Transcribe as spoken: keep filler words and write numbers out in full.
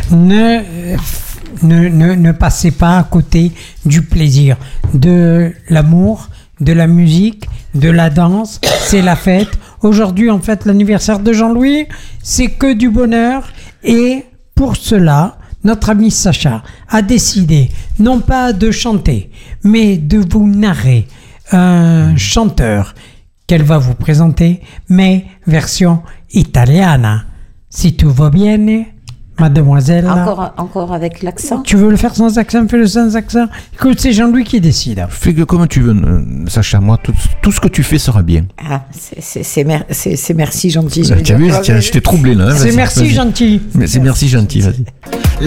ne, ne, ne, ne passez pas à côté du plaisir, de l'amour, de la musique, de la danse. C'est la fête. Aujourd'hui, en fait, l'anniversaire de Jean-Louis, c'est que du bonheur. Et pour cela, notre ami Sacha a décidé, non pas de chanter, mais de vous narrer un chanteur qu'elle va vous présenter, mais version italiana. Si tout va bien, mademoiselle. Encore, encore avec l'accent. Tu veux le faire sans accent, fais-le sans accent. Écoute, c'est Jean-Louis qui décide. Fais que comme tu veux, Sacha. Moi, tout, tout ce que tu fais sera bien. Ah, c'est, c'est, c'est, mer- c'est, c'est merci gentil. Tu as vu, tiens, je t'ai troublé là. Hein, c'est vas-y, merci vas-y. gentil. Mais c'est merci gentil, vas-y.